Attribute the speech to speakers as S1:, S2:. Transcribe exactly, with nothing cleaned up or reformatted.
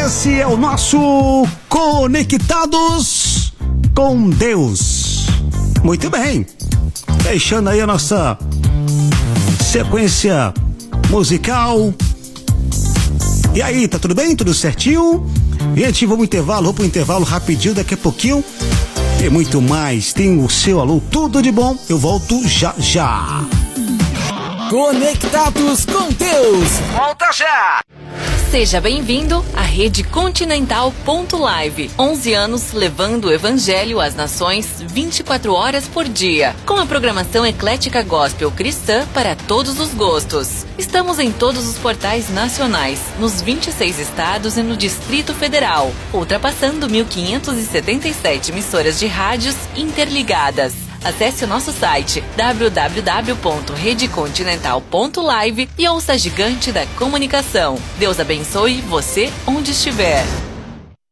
S1: Esse é o nosso Conectados com Deus. Muito bem. Fechando aí a nossa sequência musical. E aí, tá tudo bem? Tudo certinho? Gente, vamos pro intervalo, vou pro intervalo rapidinho, daqui a pouquinho tem muito mais, tem o seu alô, tudo de bom, eu volto já já.
S2: Conectados com Deus,
S1: volta já!
S3: Seja bem-vindo à Rede Continental ponto live. onze anos levando o Evangelho às nações vinte e quatro horas por dia. Com a programação eclética gospel cristã para todos os gostos. Estamos em todos os portais nacionais, nos vinte e seis estados e no Distrito Federal, ultrapassando mil quinhentas e setenta e sete emissoras de rádios interligadas. Acesse o nosso site w w w ponto rede continental ponto live e ouça a gigante da comunicação. Deus abençoe você onde estiver.